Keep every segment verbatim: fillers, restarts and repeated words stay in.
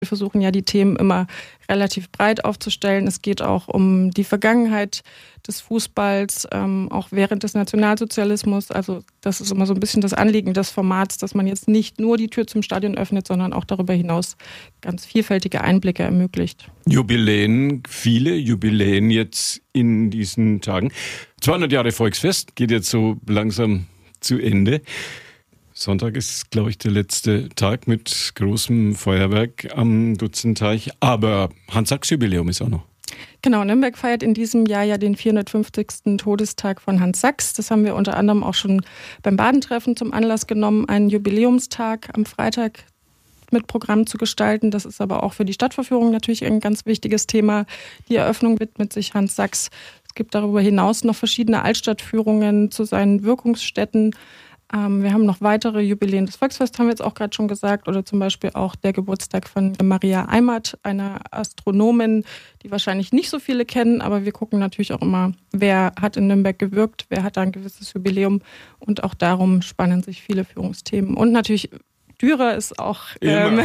Wir versuchen ja, die Themen immer relativ breit aufzustellen. Es geht auch um die Vergangenheit des Fußballs, ähm, auch während des Nationalsozialismus. Also das ist immer so ein bisschen das Anliegen des Formats, dass man jetzt nicht nur die Tür zum Stadion öffnet, sondern auch darüber hinaus ganz vielfältige Einblicke ermöglicht. Jubiläen, viele Jubiläen jetzt in diesen Tagen. zweihundert Jahre Volksfest geht jetzt so langsam zu Ende. Sonntag ist, glaube ich, der letzte Tag mit großem Feuerwerk am Dutzenteich. Aber Hans-Sachs-Jubiläum ist auch noch. Genau, Nürnberg feiert in diesem Jahr ja den vierhundertfünfzigsten Todestag von Hans Sachs. Das haben wir unter anderem auch schon beim Badentreffen zum Anlass genommen, einen Jubiläumstag am Freitag mit Programm zu gestalten. Das ist aber auch für die Stadtverführung natürlich ein ganz wichtiges Thema. Die Eröffnung widmet sich Hans Sachs. Es gibt darüber hinaus noch verschiedene Altstadtführungen zu seinen Wirkungsstätten. Wir haben noch weitere Jubiläen. Das Volksfest haben wir jetzt auch gerade schon gesagt. Oder zum Beispiel auch der Geburtstag von Maria Eimert, einer Astronomin, die wahrscheinlich nicht so viele kennen. Aber wir gucken natürlich auch immer, wer hat in Nürnberg gewirkt, wer hat da ein gewisses Jubiläum. Und auch darum spannen sich viele Führungsthemen. Und natürlich Dürer ist auch ähm,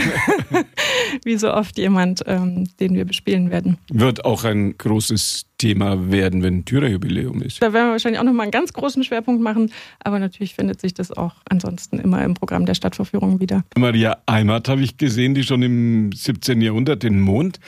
wie so oft jemand, ähm, den wir bespielen werden. Wird auch ein großes Thema werden, wenn Dürer-Jubiläum ist. Da werden wir wahrscheinlich auch nochmal einen ganz großen Schwerpunkt machen. Aber natürlich findet sich das auch ansonsten immer im Programm der Stadtverführung wieder. Maria Eimert habe ich gesehen, die schon im siebzehnten Jahrhundert den Mond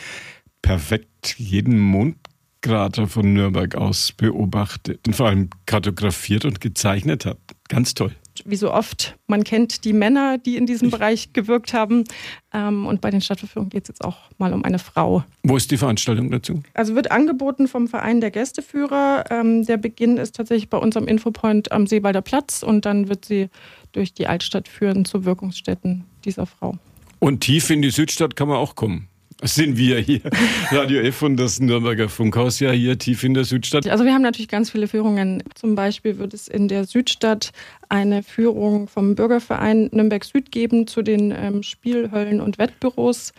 perfekt jeden Mondkrater von Nürnberg aus beobachtet und vor allem kartografiert und gezeichnet hat. Ganz toll. Wie so oft, man kennt die Männer, die in diesem Bereich gewirkt haben. Und bei den Stadtverführungen geht es jetzt auch mal um eine Frau. Wo ist die Veranstaltung dazu? Also wird angeboten vom Verein der Gästeführer. Der Beginn ist tatsächlich bei uns am Infopoint am Seewalder Platz und dann wird sie durch die Altstadt führen zu Wirkungsstätten dieser Frau. Und tief in die Südstadt kann man auch kommen. Das sind wir hier, Radio F und das Nürnberger Funkhaus, ja hier tief in der Südstadt. Also wir haben natürlich ganz viele Führungen. Zum Beispiel wird es in der Südstadt eine Führung vom Bürgerverein Nürnberg Süd geben zu den ähm, Spielhöllen und Wettbüros.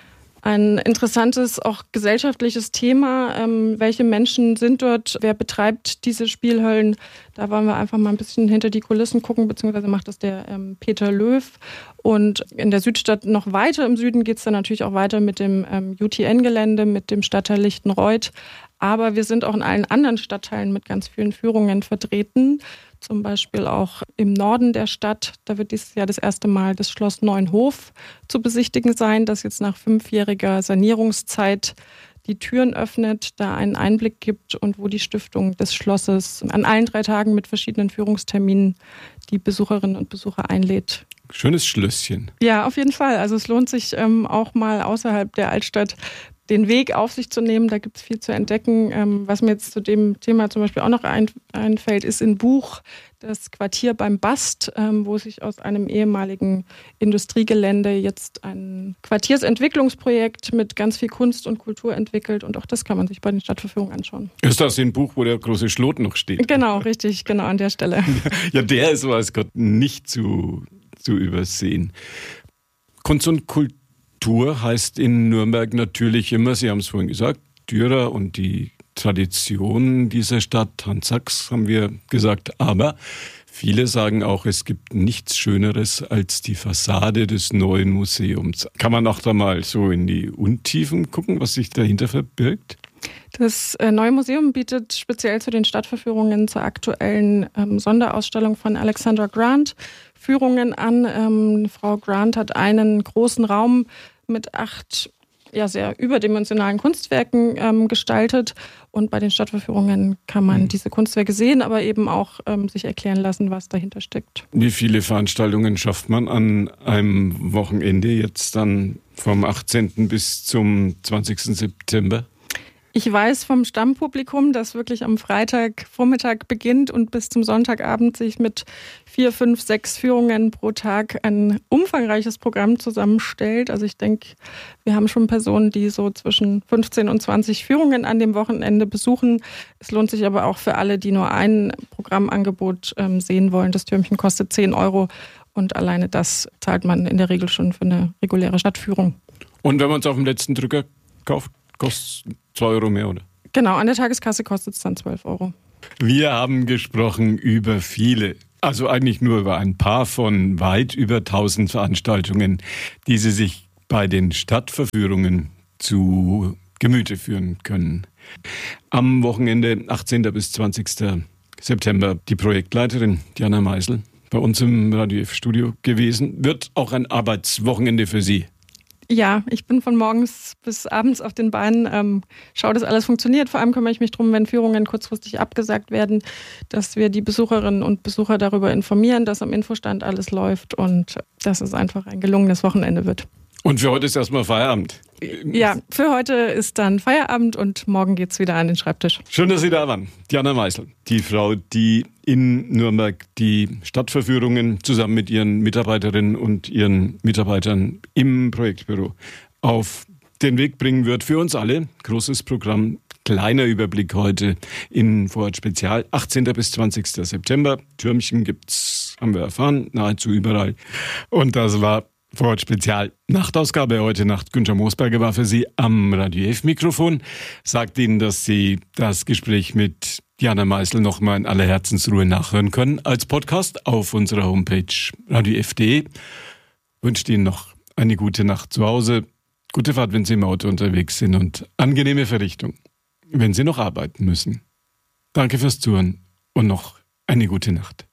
Ein interessantes, auch gesellschaftliches Thema. Ähm, welche Menschen sind dort? Wer betreibt diese Spielhöllen? Da wollen wir einfach mal ein bisschen hinter die Kulissen gucken, beziehungsweise macht das der ähm, Peter Löw. Und in der Südstadt noch weiter im Süden geht es dann natürlich auch weiter mit dem ähm, U T N-Gelände, mit dem Stadtteil Lichtenreuth. Aber wir sind auch in allen anderen Stadtteilen mit ganz vielen Führungen vertreten. Zum Beispiel auch im Norden der Stadt. Da wird dieses Jahr das erste Mal das Schloss Neuenhof zu besichtigen sein, das jetzt nach fünfjähriger Sanierungszeit die Türen öffnet, da einen Einblick gibt und wo die Stiftung des Schlosses an allen drei Tagen mit verschiedenen Führungsterminen die Besucherinnen und Besucher einlädt. Schönes Schlösschen. Ja, auf jeden Fall. Also es lohnt sich ähm, auch mal außerhalb der Altstadt den Weg auf sich zu nehmen. Da gibt es viel zu entdecken. Ähm, was mir jetzt zu dem Thema zum Beispiel auch noch ein, einfällt, ist in Buch das Quartier beim Bast, ähm, wo sich aus einem ehemaligen Industriegelände jetzt ein Quartiersentwicklungsprojekt mit ganz viel Kunst und Kultur entwickelt. Und auch das kann man sich bei den Stadtverführungen anschauen. Ist das in Buch, wo der große Schlot noch steht? Genau, richtig, genau an der Stelle. Ja, der ist, weiß Gott, nicht zu, zu übersehen. Kunst und Kultur Kultur heißt in Nürnberg natürlich immer, Sie haben es vorhin gesagt, Dürer und die Tradition dieser Stadt, Hans Sachs haben wir gesagt, aber viele sagen auch, es gibt nichts Schöneres als die Fassade des neuen Museums. Kann man auch da mal so in die Untiefen gucken, was sich dahinter verbirgt? Das neue Museum bietet speziell zu den Stadtverführungen zur aktuellen ähm, Sonderausstellung von Alexandra Grant Führungen an. Ähm, Frau Grant hat einen großen Raum mit acht ja, sehr überdimensionalen Kunstwerken ähm, gestaltet. Und bei den Stadtverführungen kann man mhm. diese Kunstwerke sehen, aber eben auch ähm, sich erklären lassen, was dahinter steckt. Wie viele Veranstaltungen schafft man an einem Wochenende jetzt dann vom achtzehnten bis zum zwanzigsten September? Ich weiß vom Stammpublikum, das wirklich am Freitagvormittag beginnt und bis zum Sonntagabend sich mit vier, fünf, sechs Führungen pro Tag ein umfangreiches Programm zusammenstellt. Also ich denke, wir haben schon Personen, die so zwischen fünfzehn und zwanzig Führungen an dem Wochenende besuchen. Es lohnt sich aber auch für alle, die nur ein Programmangebot ähm, sehen wollen. Das Türmchen kostet zehn Euro und alleine das zahlt man in der Regel schon für eine reguläre Stadtführung. Und wenn man es auf dem letzten Drücker kauft, kostet es zwei Euro mehr, oder? Genau, an der Tageskasse kostet es dann zwölf Euro. Wir haben gesprochen über viele, also eigentlich nur über ein paar von weit über tausend Veranstaltungen, die Sie sich bei den Stadtverführungen zu Gemüte führen können. Am Wochenende, achtzehnten bis zwanzigsten September, die Projektleiterin Diana Meisel bei uns im Radio F-Studio gewesen. Wird auch ein Arbeitswochenende für Sie? Ja, ich bin von morgens bis abends auf den Beinen, ähm, schaue, dass alles funktioniert. Vor allem kümmere ich mich darum, wenn Führungen kurzfristig abgesagt werden, dass wir die Besucherinnen und Besucher darüber informieren, dass am Infostand alles läuft und dass es einfach ein gelungenes Wochenende wird. Und für heute ist erstmal Feierabend. Ja, für heute ist dann Feierabend und morgen geht's wieder an den Schreibtisch. Schön, dass Sie da waren. Diana Meisel, die Frau, die in Nürnberg die Stadtverführungen zusammen mit ihren Mitarbeiterinnen und ihren Mitarbeitern im Projektbüro auf den Weg bringen wird. Für uns alle. Großes Programm. Kleiner Überblick heute in Vorort Spezial. achtzehnten bis zwanzigsten September. Türmchen gibt's, haben wir erfahren, nahezu überall. Und das war Vorort Spezial. Nachtausgabe heute Nacht. Günther Moosberger war für Sie am Radio F-Mikrofon. Sagt Ihnen, dass Sie das Gespräch mit Diana Meisel nochmal in aller Herzensruhe nachhören können als Podcast auf unserer Homepage radio f punkt de. Wünscht Ihnen noch eine gute Nacht zu Hause, gute Fahrt, wenn Sie im Auto unterwegs sind und angenehme Verrichtung, wenn Sie noch arbeiten müssen. Danke fürs Zuhören und noch eine gute Nacht.